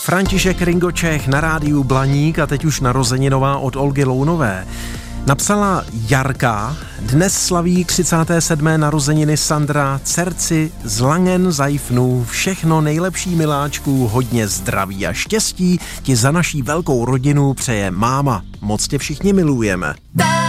František Ringočech na rádiu Blaník a teď už narozeninová od Olgy Lounové. Napsala Jarka, dnes slaví 37. narozeniny Sandra, dcerci z Langenseifenu, všechno nejlepší miláčků, hodně zdraví a štěstí ti za naší velkou rodinu přeje máma. Moc tě všichni milujeme.